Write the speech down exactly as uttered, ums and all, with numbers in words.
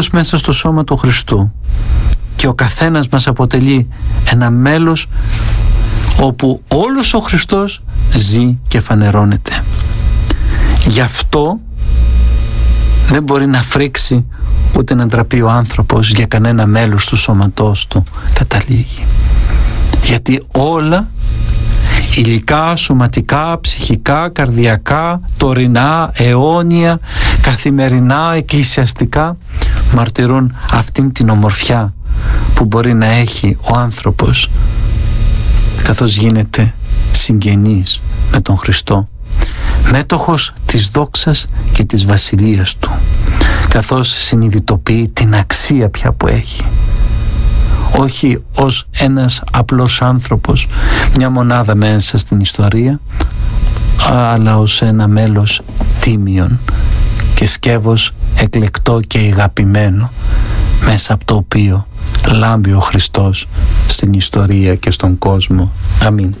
μέλος μέσα στο σώμα του Χριστού και ο καθένας μας αποτελεί ένα μέλος όπου όλος ο Χριστός ζει και φανερώνεται. Γι' αυτό δεν μπορεί να φρίξει ούτε να ντραπεί ο άνθρωπος για κανένα μέλος του σώματός του καταλήγει. Γιατί όλα, υλικά, σωματικά, ψυχικά, καρδιακά, τωρινά, αιώνια, καθημερινά, εκκλησιαστικά, μαρτυρούν αυτήν την ομορφιά που μπορεί να έχει ο άνθρωπος καθώς γίνεται συγγενής με τον Χριστό, μέτοχος της δόξας και της βασιλείας του, καθώς συνειδητοποιεί την αξία πια που έχει, όχι ως ένας απλός άνθρωπος, μια μονάδα μέσα στην ιστορία, αλλά ως ένα μέλος τίμιον και σκεύος εκλεκτό και αγαπημένο, μέσα από το οποίο λάμπει ο Χριστός στην ιστορία και στον κόσμο. Αμήν.